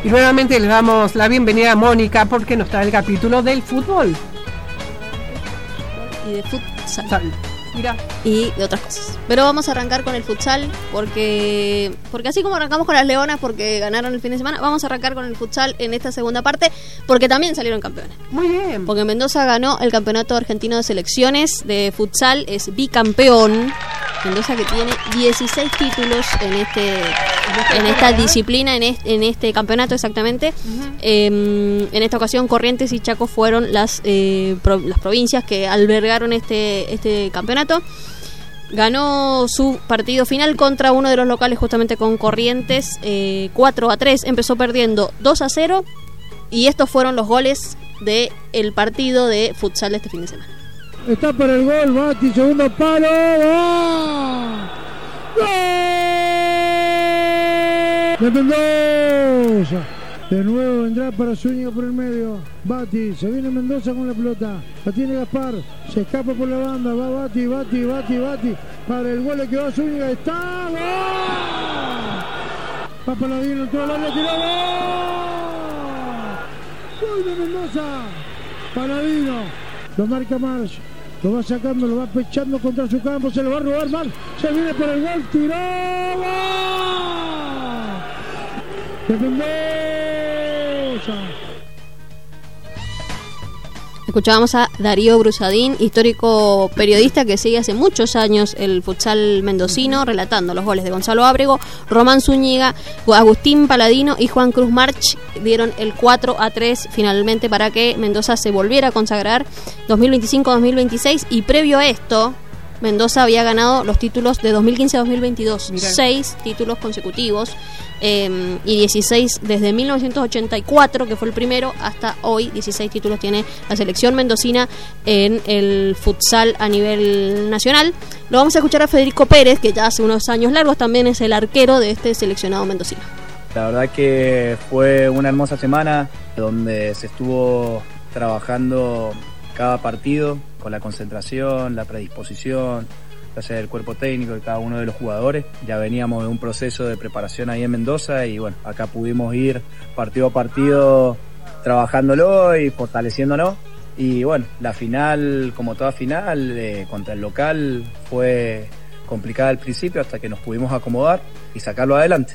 Y nuevamente le damos la bienvenida a Mónica porque nos trae el capítulo del fútbol. Y de futsal. Mira. Y de otras cosas. Pero vamos a arrancar con el futsal porque así como arrancamos con las Leonas porque ganaron el fin de semana, vamos a arrancar con el futsal en esta segunda parte porque también salieron campeones. Muy bien. Porque Mendoza ganó el Campeonato Argentino de Selecciones de futsal, es bicampeón. Mendoza que tiene 16 títulos en esta disciplina, en este campeonato exactamente. Uh-huh. En esta ocasión Corrientes y Chaco fueron las provincias que albergaron este campeonato. Ganó su partido final contra uno de los locales, justamente con Corrientes, 4-3. Empezó perdiendo 2-0 y estos fueron los goles del partido de futsal de este fin de semana. Está para el gol, Bati, segundo palo. ¡Gol! ¡De Mendoza! De nuevo vendrá para Zúñiga por el medio. Bati, se viene Mendoza con la pelota. La tiene Gaspar, se escapa por la banda. Va Bati. Para el gol que va Zúñiga. ¡Está! ¡Gol! Va Paladino, todo el área, tiró. ¡Gol de Mendoza! Paladino, lo marca March. Lo va sacando, lo va pechando contra su campo. Se lo va a robar March. Se viene por el gol, tiró. ¡Gol! De Mendoza. Escuchábamos a Darío Brusadín, histórico periodista que sigue hace muchos años el futsal mendocino, relatando los goles de Gonzalo Ábrego, Román Zúñiga, Agustín Paladino y Juan Cruz March. Dieron el 4-3 finalmente para que Mendoza se volviera a consagrar 2025-2026 y previo a esto Mendoza había ganado los títulos de 2015-2022, 6 títulos consecutivos y 16 desde 1984, que fue el primero, hasta hoy. 16 títulos tiene la selección mendocina en el futsal a nivel nacional. Lo vamos a escuchar a Federico Pérez, que ya hace unos años largos también es el arquero de este seleccionado mendocino. La verdad que fue una hermosa semana donde se estuvo trabajando cada partido con la concentración, la predisposición, ya sea del cuerpo técnico de cada uno de los jugadores. Ya veníamos de un proceso de preparación ahí en Mendoza y bueno, acá pudimos ir partido a partido trabajándolo y fortaleciéndonos. Y bueno, la final, como toda final, contra el local fue complicada al principio hasta que nos pudimos acomodar y sacarlo adelante.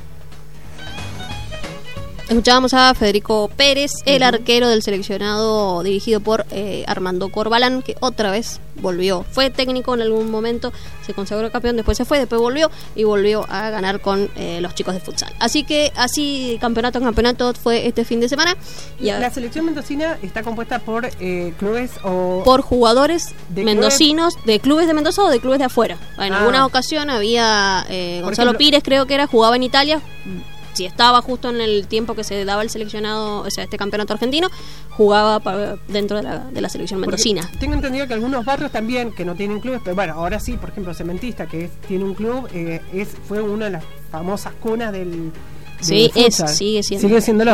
Escuchábamos a Federico Pérez, el arquero del seleccionado dirigido por Armando Corbalán, que otra vez volvió. Fue técnico en algún momento, se consagró campeón, después se fue, después volvió y volvió a ganar con los chicos de futsal. Así que así campeonato fue este fin de semana. Y la selección mendocina está compuesta por clubes o... por jugadores mendocinos, de clubes de Mendoza o de clubes de afuera. En alguna ocasión había Gonzalo Pires, creo que era, jugaba en Italia. Si estaba justo en el tiempo que se daba el seleccionado, o sea, este campeonato argentino, jugaba dentro de la selección mendocina. Porque tengo entendido que algunos barrios también que no tienen clubes, pero bueno, ahora sí, por ejemplo, Cementista, que tiene un club, fue una de las famosas cunas del sí, sigue siendo.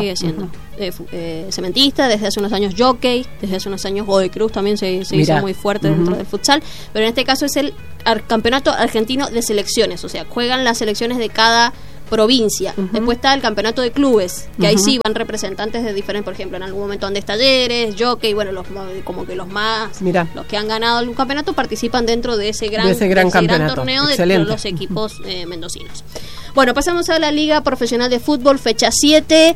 Cementista, desde hace unos años Jockey, desde hace unos años Godoy Cruz también se hizo muy fuerte dentro del futsal, pero en este caso es el campeonato argentino de selecciones, o sea, juegan las selecciones de cada provincia. Después está el campeonato de clubes, que ahí sí van representantes de diferentes, por ejemplo, en algún momento Andes Talleres, Jockey, bueno, los que han ganado algún campeonato participan dentro de ese gran torneo. Excelente. De los equipos mendocinos. Bueno, pasamos a la Liga Profesional de Fútbol, fecha 7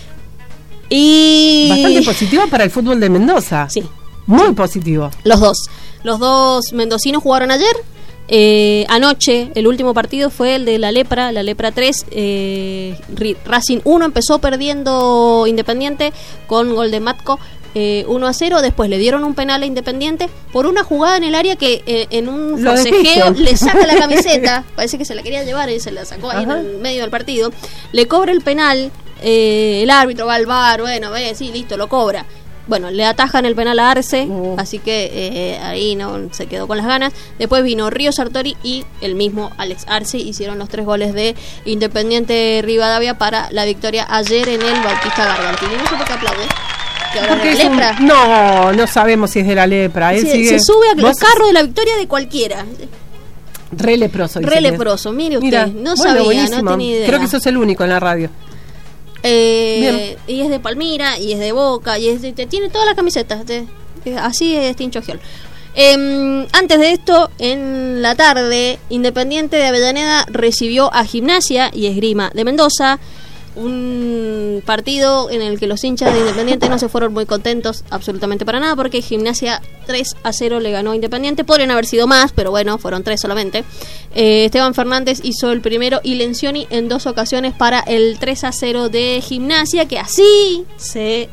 y... Bastante positiva para el fútbol de Mendoza. Sí. Muy positivo. Los dos mendocinos jugaron ayer. Anoche el último partido fue el de la Lepra 3, Racing 1, empezó perdiendo Independiente con gol de Matco 1-0, después le dieron un penal a Independiente por una jugada en el área que en un forcejeo le saca la camiseta, parece que se la quería llevar y se la sacó ahí en el medio del partido, le cobra el penal, el árbitro va al VAR, bueno, sí, listo, lo cobra. Bueno, le atajan el penal a Arce, así que ahí no se quedó con las ganas. Después vino Río Sartori y el mismo Alex Arce, hicieron los 3 goles de Independiente Rivadavia para la victoria ayer en el Bautista Gargantini. No sé por qué aplaude. Porque la Lepra. No sabemos si es de la Lepra. Se sube a los carros de la victoria de cualquiera. Re leproso. Mire usted, no sabía, buenísimo. No tenía idea. Creo que sos el único en la radio. Y es de Palmira, y es de Boca, y tiene todas las camisetas. Así es Tincho Giol. Antes de esto, en la tarde, Independiente de Avellaneda recibió a Gimnasia y Esgrima de Mendoza. Un partido en el que los hinchas de Independiente no se fueron muy contentos absolutamente para nada, porque Gimnasia 3-0 le ganó a Independiente. Podrían haber sido más, pero bueno, fueron 3 solamente. Esteban Fernández hizo el primero y Lencioni en 2 ocasiones para el 3-0 de Gimnasia, que así se...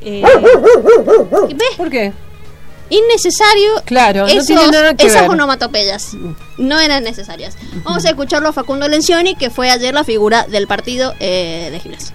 ¿Ves? ¿Por qué? Innecesario. Claro, no tiene nada que esas ver. onomatopeyas no eran necesarias. Vamos a escucharlo a Facundo Lencioni, que fue ayer la figura del partido de Gimnasia.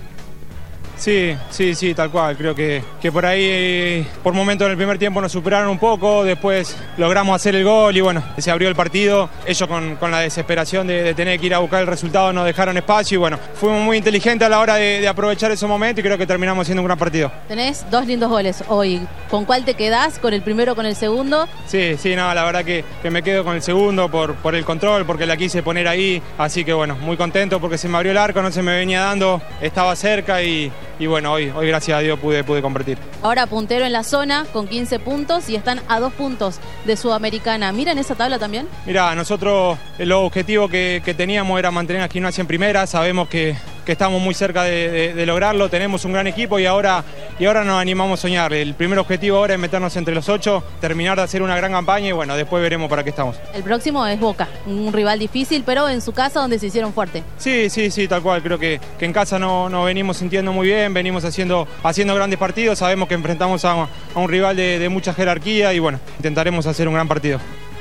Sí, tal cual. Creo que por ahí, por momentos en el primer tiempo nos superaron un poco, después logramos hacer el gol y bueno, se abrió el partido. Ellos con la desesperación de tener que ir a buscar el resultado nos dejaron espacio y bueno, fuimos muy inteligentes a la hora de aprovechar esos momentos y creo que terminamos haciendo un gran partido. Tenés 2 lindos goles hoy. ¿Con cuál te quedás? ¿Con el primero o con el segundo? Sí, no, la verdad que me quedo con el segundo por el control, porque la quise poner ahí, así que bueno, muy contento porque se me abrió el arco, no se me venía dando, estaba cerca y bueno, hoy gracias a Dios pude convertir. Ahora puntero en la zona con 15 puntos y están a 2 puntos de Sudamericana. ¿Miran esa tabla también? Mirá, nosotros el objetivo que teníamos era mantener a Gimnasia en primera, sabemos que estamos muy cerca de lograrlo, tenemos un gran equipo y ahora nos animamos a soñar. El primer objetivo ahora es meternos entre los 8, terminar de hacer una gran campaña y bueno, después veremos para qué estamos. El próximo es Boca, un rival difícil, pero en su casa donde se hicieron fuerte. Sí, tal cual, creo que en casa nos venimos sintiendo muy bien, venimos haciendo grandes partidos, sabemos que enfrentamos a un rival de mucha jerarquía y bueno, intentaremos hacer un gran partido.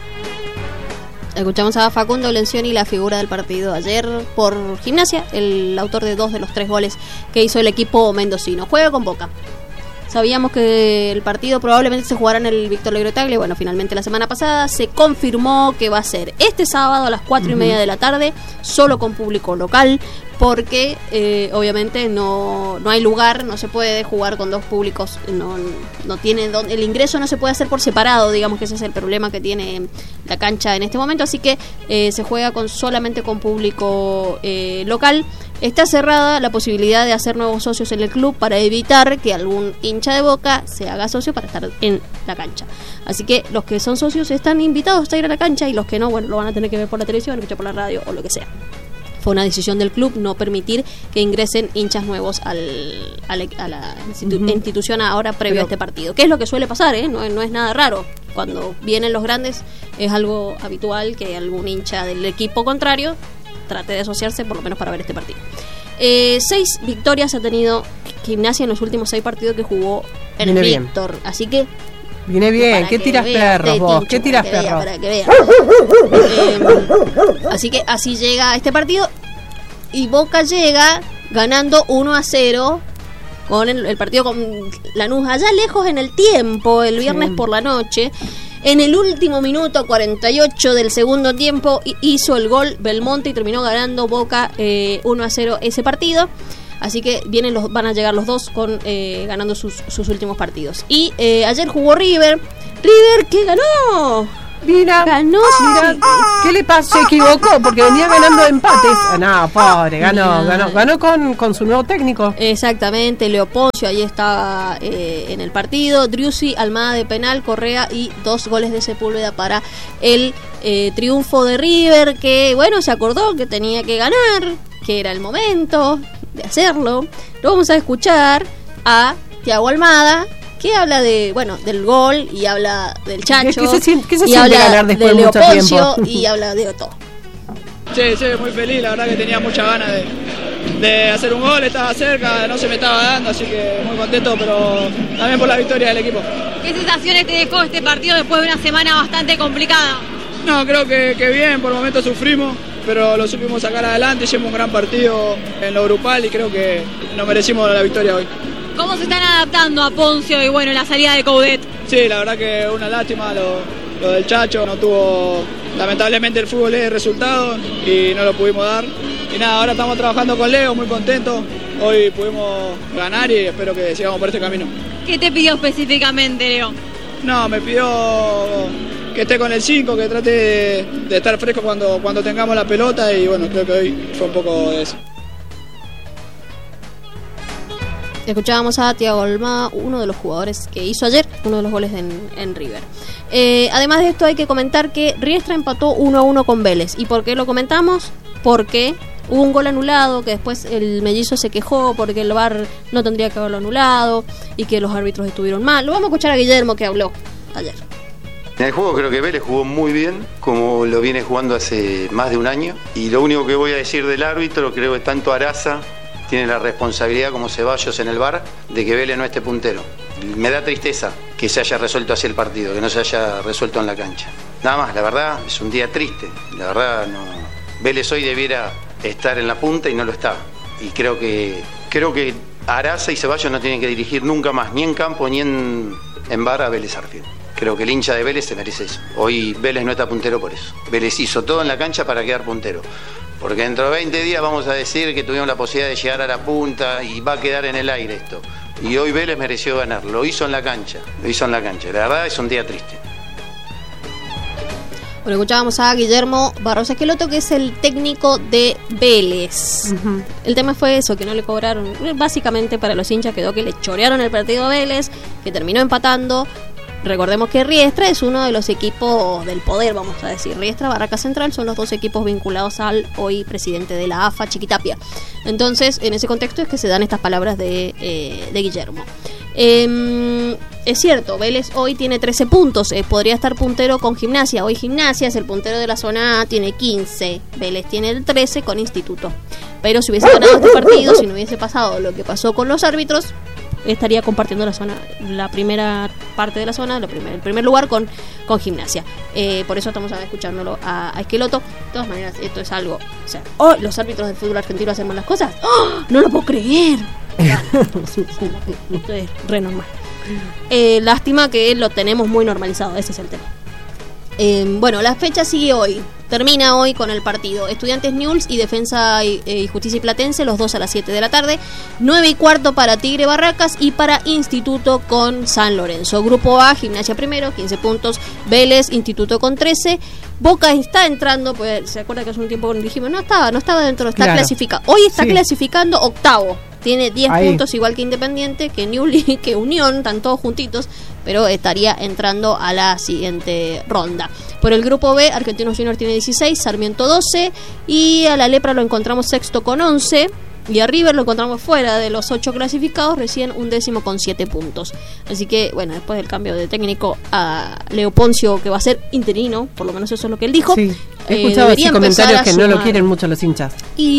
Escuchamos a Facundo Lencioni, la figura del partido ayer por Gimnasia, el autor de 2 de los 3 goles que hizo el equipo mendocino. Juega con Boca. Sabíamos que el partido probablemente se jugará en el Víctor Legrand Tagle. Bueno, finalmente la semana pasada se confirmó que va a ser este sábado a las 4:30 de la tarde, solo con público local, porque obviamente no hay lugar, no se puede jugar con 2 públicos, no tiene el ingreso no se puede hacer por separado, digamos que ese es el problema que tiene la cancha en este momento, así que se juega solamente con público local. Está cerrada la posibilidad de hacer nuevos socios en el club para evitar que algún hincha de Boca se haga socio para estar en la cancha. Así que los que son socios están invitados a ir a la cancha y los que no, bueno, lo van a tener que ver por la televisión, escuchar por la radio o lo que sea. Fue una decisión del club no permitir que ingresen hinchas nuevos a la institución ahora previo a este partido. ¿Qué es lo que suele pasar? No es nada raro. Cuando vienen los grandes es algo habitual que algún hincha del equipo contrario trate de asociarse por lo menos para ver este partido. 6 victorias ha tenido Gimnasia en los últimos 6 partidos que jugó en el Víctor. Así que viene bien. ¿Qué tiras perros vos? ¿Qué tiras perros? Para que vean. Así que así llega este partido y Boca llega ganando 1-0 con el partido con Lanús allá lejos en el tiempo, el viernes por la noche. En el último minuto 48 del segundo tiempo hizo el gol Belmonte y terminó ganando Boca 1-0 ese partido. Así que van a llegar los dos ganando sus últimos partidos. Y ayer jugó River que ganó. Ganó. Mira, ¿qué le pasó? Se equivocó porque venía ganando empates. No, pobre, ganó con su nuevo técnico. Exactamente, Leo Poncio ahí estaba en el partido. Driussi, Almada de penal, Correa y 2 goles de Sepúlveda para el triunfo de River, que bueno, se acordó que tenía que ganar, que era el momento de hacerlo. Lo vamos a escuchar a Thiago Almada, que habla del gol y habla del Chacho, ¿Qué se siente y habla ganar después de de mucho Leoponcio tiempo? y habla de todo. Sí, muy feliz, la verdad que tenía muchas ganas de hacer un gol, estaba cerca, no se me estaba dando, así que muy contento, pero también por la victoria del equipo. ¿Qué sensaciones te dejó este partido después de una semana bastante complicada? No, creo que bien, por momentos sufrimos, pero lo supimos sacar adelante, hicimos un gran partido en lo grupal y creo que nos merecimos la victoria hoy. ¿Cómo se están adaptando a Poncio y la salida de Coudet? Sí, la verdad que una lástima lo del Chacho, no tuvo, lamentablemente el fútbol es resultado y no lo pudimos dar. Y nada, ahora estamos trabajando con Leo, muy contentos, hoy pudimos ganar y espero que sigamos por este camino. ¿Qué te pidió específicamente, Leo? No, me pidió que esté con el 5, que trate de estar fresco cuando tengamos la pelota y bueno, creo que hoy fue un poco de eso. Escuchábamos a Thiago Almada, uno de los jugadores que hizo ayer uno de los goles en River. Además de esto hay que comentar que Riestra empató 1-1 con Vélez. ¿Y por qué lo comentamos? Porque hubo un gol anulado, que después el mellizo se quejó porque el VAR no tendría que haberlo anulado y que los árbitros estuvieron mal. Lo vamos a escuchar a Guillermo, que habló ayer. En el juego creo que Vélez jugó muy bien, como lo viene jugando hace más de un año. Y lo único que voy a decir del árbitro, creo que tanto Araza tiene la responsabilidad como Ceballos en el VAR de que Vélez no esté puntero. Me da tristeza que se haya resuelto así el partido, que no se haya resuelto en la cancha. Nada más, la verdad es un día triste. La verdad no. Vélez hoy debiera estar en la punta y no lo está. Y creo que Araza y Ceballos no tienen que dirigir nunca más, ni en campo ni en VAR a Vélez Arfield. Creo que el hincha de Vélez se merece eso. Hoy Vélez no está puntero por eso. Vélez hizo todo en la cancha para quedar puntero. Porque dentro de 20 días vamos a decir que tuvimos la posibilidad de llegar a la punta y va a quedar en el aire esto. Y hoy Vélez mereció ganar. Lo hizo en la cancha. La verdad es un día triste. Bueno, escuchábamos a Guillermo Barros Esqueloto, que es el técnico de Vélez. Uh-huh. El tema fue eso, que no le cobraron. Básicamente para los hinchas quedó que le chorearon el partido a Vélez, que terminó empatando. Recordemos que Riestra es uno de los equipos del poder, vamos a decir. Riestra, Barraca Central son los dos equipos vinculados al hoy presidente de la AFA, Chiquitapia. Entonces, en ese contexto es que se dan estas palabras de Guillermo. Es cierto, Vélez hoy tiene 13 puntos, podría estar puntero con Gimnasia. Hoy Gimnasia es el puntero de la zona A, tiene 15. Vélez tiene el 13 con Instituto. Pero si hubiese ganado este partido, si no hubiese pasado lo que pasó con los árbitros, estaría compartiendo la primera parte de la zona, el primer lugar con Gimnasia. Por eso estamos escuchándolo a Esqueloto. De todas maneras, esto es algo, o sea, los árbitros del fútbol argentino hacen mal las cosas. No lo puedo creer. Esto es re normal. Lástima que lo tenemos muy normalizado, ese es el tema. Bueno, la fecha sigue hoy. Termina hoy con el partido Estudiantes Newell's y Defensa y Justicia y Platense, los dos a las 7 de la tarde. 9:15 para Tigre Barracas y para Instituto con San Lorenzo. Grupo A, Gimnasia primero, 15 puntos. Vélez, Instituto con 13. Boca está entrando, pues se acuerda que hace un tiempo cuando dijimos no estaba dentro, está clasificado. Hoy está clasificando octavo. Tiene 10 puntos igual que Independiente, que Newell's y que Unión, están todos juntitos, pero estaría entrando a la siguiente ronda. Por el grupo B, Argentinos Juniors tiene 16, Sarmiento 12, y a la Lepra lo encontramos sexto con 11, y a River lo encontramos fuera de los 8 clasificados, recién 11º con 7 puntos. Así que, bueno, después del cambio de técnico a Leo Poncio, que va a ser interino, por lo menos eso es lo que él dijo. Sí, he escuchado así comentarios que no lo quieren mucho los hinchas.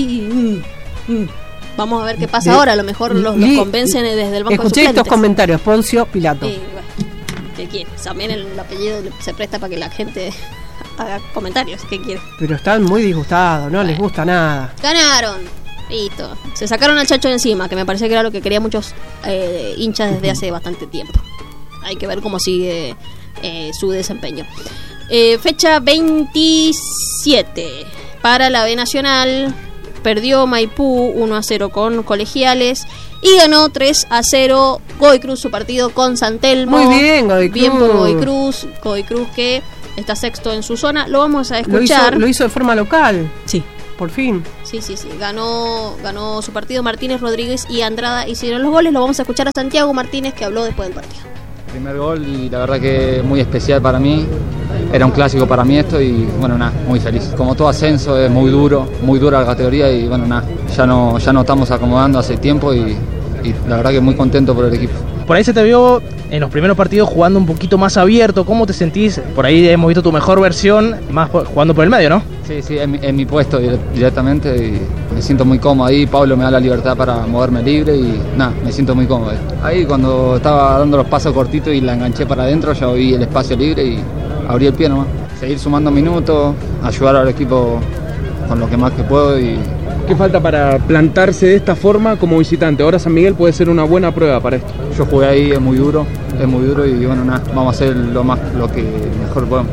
Vamos a ver qué pasa ahora, a lo mejor los convencen desde el banco de suplentes. Escuché estos comentarios, Poncio Pilato. ¿Qué quiere? También el apellido se presta para que la gente haga comentarios, ¿qué quiere? Pero están muy disgustados, no les gusta nada. Ganaron, listo. Se sacaron al Chacho de encima, que me parece que era lo que querían muchos hinchas desde hace bastante tiempo. Hay que ver cómo sigue su desempeño. Fecha 27 para la B Nacional. Perdió Maipú 1-0 con Colegiales y ganó 3-0 Godoy Cruz su partido con San Telmo. Muy bien, Godoy Cruz. Bien por Godoy Cruz que está sexto en su zona. Lo vamos a escuchar. Lo hizo de forma local. Sí. Por fin. Sí. Ganó su partido. Martínez, Rodríguez y Andrada hicieron los goles. Lo vamos a escuchar a Santiago Martínez, que habló después del partido. Primer gol y la verdad que muy especial para mí. Era un clásico para mí esto y bueno, nada, muy feliz. Como todo ascenso es muy dura la categoría y bueno, nada, ya no estamos acomodando hace tiempo y la verdad que muy contento por el equipo. Por ahí se te vio en los primeros partidos jugando un poquito más abierto. ¿Cómo te sentís? Por ahí hemos visto tu mejor versión, más jugando por el medio, ¿no? Sí, en mi puesto directamente y me siento muy cómodo ahí. Pablo me da la libertad para moverme libre y nada, me siento muy cómodo. Ahí cuando estaba dando los pasos cortitos y la enganché para adentro, ya vi el espacio libre y abrí el pie nomás. Seguir sumando minutos, ayudar al equipo con lo que más que puedo y... ¿Qué falta para plantarse de esta forma como visitante? Ahora San Miguel puede ser una buena prueba para esto. Yo jugué ahí, es muy duro y bueno, nada, vamos a hacer lo que mejor podemos.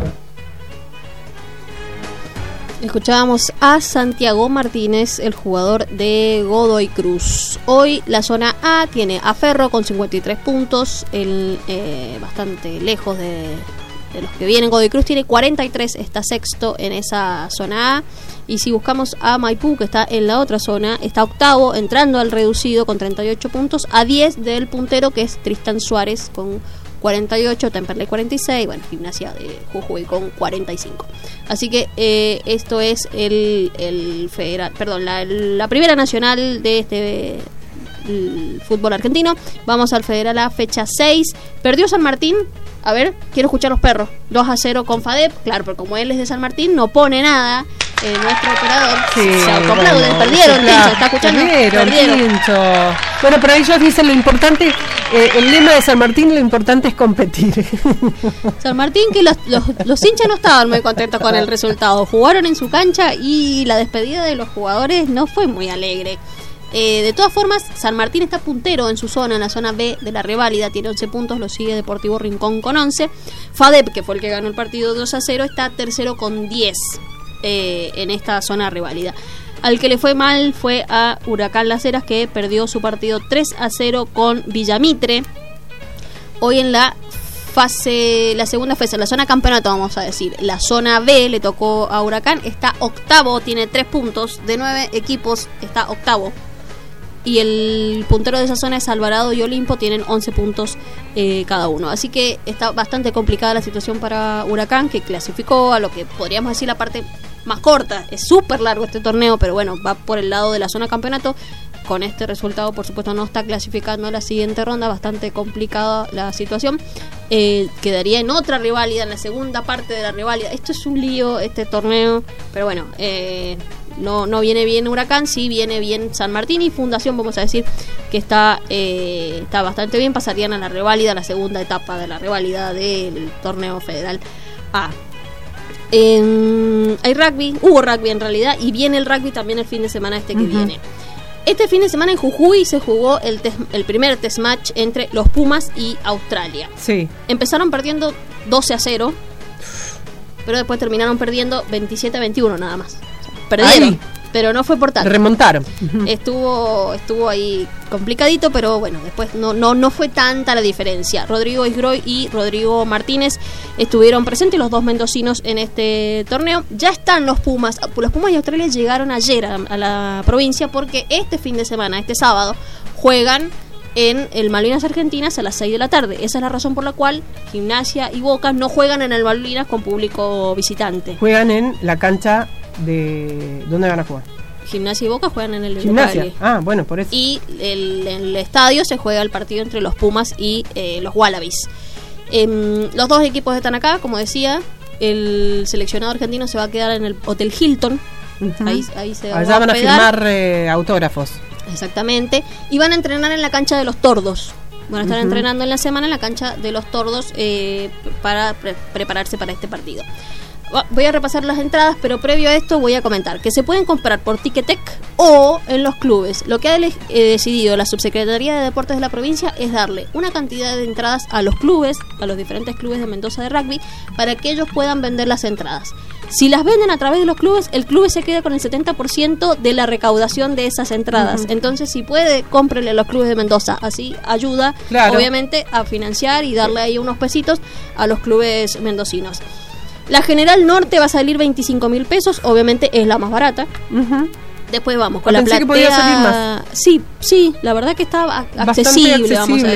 Escuchábamos a Santiago Martínez, el jugador de Godoy Cruz. Hoy la zona A tiene a Ferro con 53 puntos, bastante lejos de los que vienen. Godoy Cruz tiene 43, está sexto en esa zona A. Y si buscamos a Maipú, que está en la otra zona, está octavo, entrando al reducido con 38 puntos, a 10 del puntero, que es Tristán Suárez, con 48, Temperley 46, bueno, Gimnasia de Jujuy con 45. Así que esto es el federal, perdón, la primera nacional de el fútbol argentino. Vamos al federal A, fecha 6. Perdió San Martín. A ver, quiero escuchar los perros. 2-0 con FADEP. Claro, pero como él es de San Martín, no pone nada. Nuestro operador se aplauden. Perdieron, Tincho. ¿Está escuchando? Perdieron. Tincho. Bueno, pero ellos dicen lo importante, el lema de San Martín, lo importante es competir. San Martín, que los hinchas no estaban muy contentos con el resultado. Jugaron en su cancha y la despedida de los jugadores no fue muy alegre. De todas formas, San Martín está puntero en su zona, en la zona B de la reválida, tiene 11 puntos, lo sigue Deportivo Rincón con 11. FADEP, que fue el que ganó el partido 2-0, está tercero con 10 en esta zona reválida. Al que le fue mal fue a Huracán Las Heras, que perdió su partido 3-0 con Villamitre. Hoy en la segunda fase, la zona campeonato, vamos a decir, la zona B le tocó a Huracán, está octavo, tiene 3 puntos, de 9 equipos está octavo. Y el puntero de esa zona es Alvarado y Olimpo, tienen 11 puntos cada uno. Así que está bastante complicada la situación para Huracán, que clasificó a lo que podríamos decir la parte más corta. Es súper largo este torneo, pero bueno, va por el lado de la zona campeonato. Con este resultado, por supuesto, no está clasificando a la siguiente ronda. Bastante complicada la situación. Quedaría en otra reválida, en la segunda parte de la reválida. Esto es un lío, este torneo. Pero bueno, no viene bien Huracán, sí viene bien San Martín y Fundación, vamos a decir que está bastante bien. Pasarían a la reválida, la segunda etapa de la reválida del torneo federal A. Hay rugby, hubo rugby en realidad, y viene el rugby también el fin de semana que viene. Este fin de semana en Jujuy se jugó el primer test match entre los Pumas y Australia. Sí. Empezaron perdiendo 12-0, pero después terminaron perdiendo 27-21 nada más. Perdieron, ahí, pero no fue por tanto. Remontaron. Estuvo ahí complicadito, pero bueno, después no fue tanta la diferencia. Rodrigo Isgroy y Rodrigo Martínez estuvieron presentes, los dos mendocinos, en este torneo. Ya están los Pumas. Los Pumas y Australia llegaron ayer a la provincia porque este fin de semana, este sábado, juegan en el Malvinas Argentinas a las 6 de la tarde. Esa es la razón por la cual Gimnasia y Boca no juegan en el Malvinas con público visitante. Juegan en la cancha de... ¿Dónde van a jugar? Gimnasia y Boca juegan en el Gimnasia. Bueno, por eso. Y en el estadio se juega el partido entre los Pumas y los Wallabies. Los dos equipos están acá, como decía. El seleccionado argentino se va a quedar en el Hotel Hilton. Ahí se va Allá van a firmar autógrafos. Exactamente. Y van a entrenar en la cancha de los Tordos. Van a estar entrenando en la semana en la cancha de los Tordos para prepararse para este partido. Voy a repasar las entradas, pero previo a esto voy a comentar que se pueden comprar por Ticketek o en los clubes. Lo que ha decidido la Subsecretaría de Deportes de la provincia es darle una cantidad de entradas a los clubes, a los diferentes clubes de Mendoza de rugby, para que ellos puedan vender las entradas. Si las venden a través de los clubes, el club se queda con el 70% de la recaudación de esas entradas. Entonces, si puede, cómprele a los clubes de Mendoza. Así ayuda, obviamente, a financiar y darle ahí unos pesitos a los clubes mendocinos. La General Norte va a salir 25.000 pesos, obviamente es la más barata. Después vamos con la platea. Que podía salir más. Sí, la verdad que está accesible, vamos a decir.